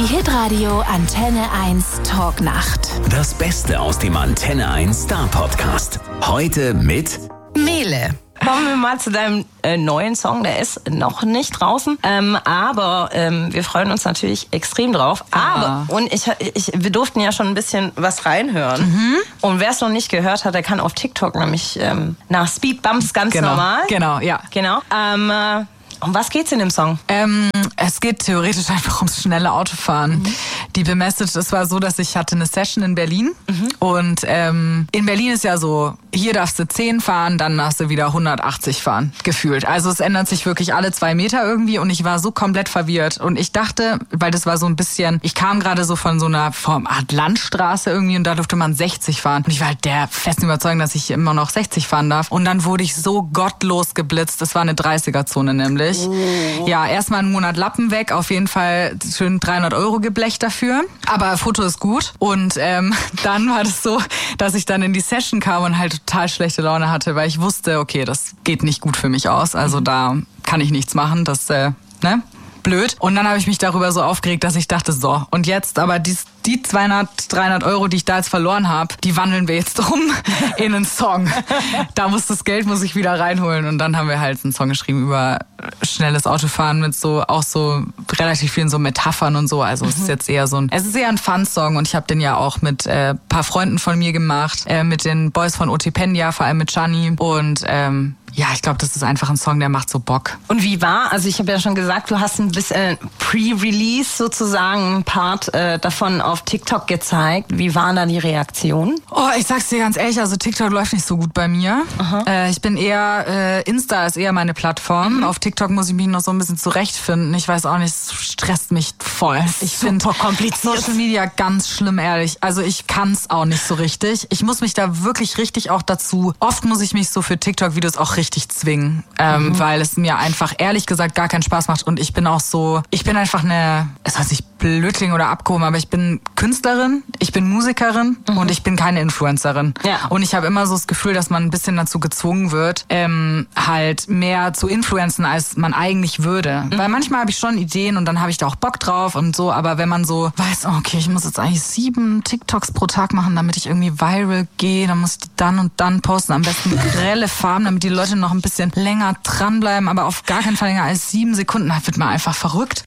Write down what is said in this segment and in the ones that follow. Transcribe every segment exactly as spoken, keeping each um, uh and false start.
Die Hitradio Antenne eins Talknacht. Das Beste aus dem Antenne eins Star Podcast. Heute mit Mele. Kommen wir mal zu deinem äh, neuen Song. Der ist noch nicht draußen, ähm, aber ähm, wir freuen uns natürlich extrem drauf. Aber, Ah. und ich, ich, wir durften ja schon ein bisschen was reinhören. Mhm. Und wer es noch nicht gehört hat, der kann auf TikTok nämlich ähm, nach Speed Bumps ganz Genau, normal. genau, ja. Genau. Ähm, äh, um was geht's in dem Song? Ähm, es geht theoretisch einfach ums schnelle Autofahren. Mhm. Die Message, es war so, dass ich hatte eine Session in Berlin mhm. und ähm, in Berlin ist ja so, hier darfst du zehn fahren, dann darfst du wieder hundertachtzig fahren, gefühlt. Also es ändert sich wirklich alle zwei Meter irgendwie und ich war so komplett verwirrt und ich dachte, weil das war so ein bisschen, ich kam gerade so von so einer Form Art Landstraße irgendwie und da durfte man sechzig fahren und ich war halt der festen Überzeugung, dass ich immer noch sechzig fahren darf und dann wurde ich so gottlos geblitzt, das war eine dreißiger-Zone nämlich. Oh. Ja, erstmal einen Monat Lappen weg, auf jeden Fall schön dreihundert Euro geblecht dafür. Aber Foto ist gut. Und ähm, dann war das so, dass ich dann in die Session kam und halt total schlechte Laune hatte, weil ich wusste, okay, das geht nicht gut für mich aus. Also da kann ich nichts machen. Das, äh, ne? Blöd. Und dann habe ich mich darüber so aufgeregt, dass ich dachte, so, und jetzt aber dies, die zweihundert, dreihundert Euro, die ich da jetzt verloren habe, die wandeln wir jetzt um in einen Song. Da muss das Geld, muss ich wieder reinholen. Und dann haben wir halt einen Song geschrieben über schnelles Autofahren mit so, auch so relativ vielen so Metaphern und so. Also mhm. es ist jetzt eher so ein, es ist eher ein Fun-Song und ich habe den ja auch mit äh, paar Freunden von mir gemacht, äh, mit den Boys von Otipendia, vor allem mit Gianni und ähm, ja, ich glaube, das ist einfach ein Song, der macht so Bock. Und wie war, also ich habe ja schon gesagt, du hast ein bisschen Pre-Release sozusagen, ein Part äh, davon auf TikTok gezeigt. Wie waren da die Reaktionen? Oh, ich sag's dir ganz ehrlich, also TikTok läuft nicht so gut bei mir. Äh, ich bin eher, äh, Insta ist eher meine Plattform. Mhm. Auf TikTok muss ich mich noch so ein bisschen zurechtfinden. Ich weiß auch nicht, es stresst mich voll. Ich finde Social Media ganz schlimm, ehrlich. Also ich kann's auch nicht so richtig. Ich muss mich da wirklich richtig auch dazu, oft muss ich mich so für TikTok-Videos auch richtig zwingen, ähm, mhm. weil es mir einfach ehrlich gesagt gar keinen Spaß macht und ich bin auch so, ich bin einfach eine, es hört sich blöd klingen oder abgehoben, aber ich bin Künstlerin, ich bin Musikerin mhm. und ich bin keine Influencerin. Ja. Und ich habe immer so das Gefühl, dass man ein bisschen dazu gezwungen wird, ähm, halt mehr zu influenzen, als man eigentlich würde. Mhm. Weil manchmal habe ich schon Ideen und dann habe ich da auch Bock drauf und so, aber wenn man so weiß, okay, ich muss jetzt eigentlich sieben TikToks pro Tag machen, damit ich irgendwie viral gehe, dann muss ich dann und dann posten, am besten grelle Farben, damit die Leute noch ein bisschen länger dranbleiben, aber auf gar keinen Fall länger als sieben Sekunden, da wird man einfach verrückt.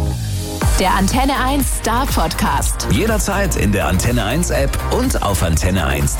Der Antenne eins Star Podcast. jederzeit in der Antenne eins App und auf antenne eins